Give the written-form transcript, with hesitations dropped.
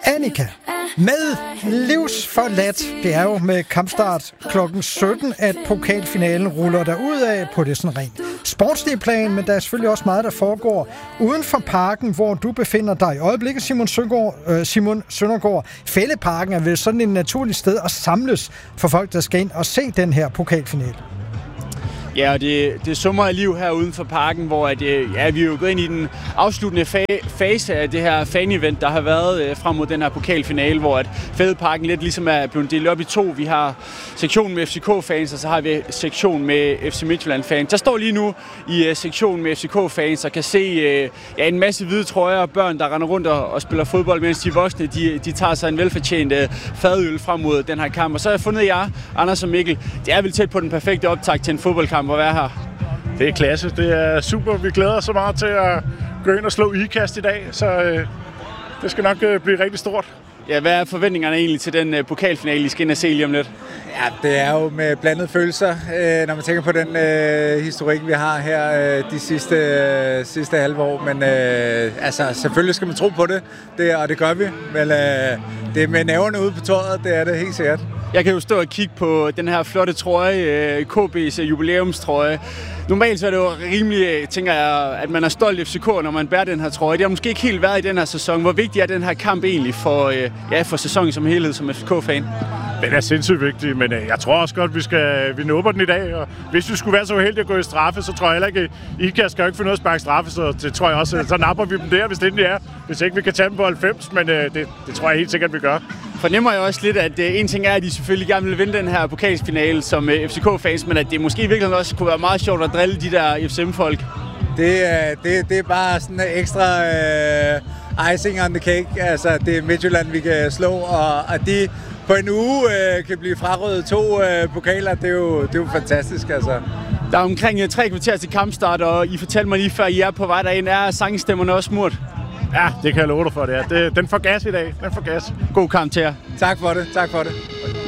Annika med livsforladt. Det er jo med kampstart klokken 17, at pokalfinalen ruller derudad på det sådan rent sportslige plan, men der er selvfølgelig også meget, der foregår uden for parken, hvor du befinder dig i øjeblikket, Simon Søndergaard. Fælleparken er vel sådan et naturligt sted at samles for folk, der skal ind og se den her pokalfinale. Ja, og det summer af liv her uden for parken, hvor vi er jo gået ind i den afsluttende fase af det her fan-event, der har været frem mod den her pokalfinale, hvor at Fælledparken lidt ligesom er blevet delt op i to. Vi har sektionen med FCK-fans, og så har vi sektionen med FC Midtjylland-fans. Jeg står lige nu i sektionen med FCK-fans og kan se en masse hvide trøjer og børn, der render rundt og spiller fodbold, mens de voksne de tager sig en velfortjent fadøl frem mod den her kamp. Og så har jeg fundet jer, Anders og Mikkel. Det er vel tæt på den perfekte optakt til en fodboldkamp at være her. Det er klasse. Det er super. Vi glæder os så meget til at gå ind og slå IKAST i dag, så det skal nok blive rigtig stort. Ja, hvad er forventningerne egentlig til den pokalfinale, I skal ind og se lige om lidt? Ja, det er jo med blandede følelser, når man tænker på den historik, vi har her de sidste halve år. Men selvfølgelig skal man tro på det, og det gør vi. Men det er med næverne ude på tøjet, det er det helt sikkert. Jeg kan jo stå og kigge på den her flotte trøje, KB's jubilæumstrøje. Normalt så er det jo rimelig, tænker jeg, at man er stolt FCK, når man bærer den her trøje. Det har måske ikke helt været i den her sæson. Hvor vigtig er den her kamp egentlig for sæsonen som helhed som FCK-fan? Den er sindssygt vigtig, men jeg tror også godt, vi nubber den i dag. Og hvis vi skulle være så uheldige at gå i straffe, så tror jeg heller ikke, IKAST skal jo ikke finde noget at sparke straffe, så det tror jeg også, så napper vi dem der, hvis det endelig er. Hvis ikke vi kan tage dem på 90, men det tror jeg helt sikkert, vi gør. Fornemmer jeg også lidt, at en ting er, at de selvfølgelig gerne vil vinde den her pokalfinale som FCK-fans, men at det måske virkelig også kunne være meget sjovt at drille de der FCM-folk. Det er bare sådan en ekstra icing on the cake. Altså, det er Midtjylland, vi kan slå, og at de på en uge kan blive frarøvet 2 pokaler, det er jo fantastisk, altså. Der er omkring 3 kvarter til kampstart, og I fortalte mig lige før, I er på vej derind. Er sangstemmerne også smurt? Ja, det kan jeg love dig for, det er. Den får gas i dag. Den får gas. God kamp til jer. Tak for det.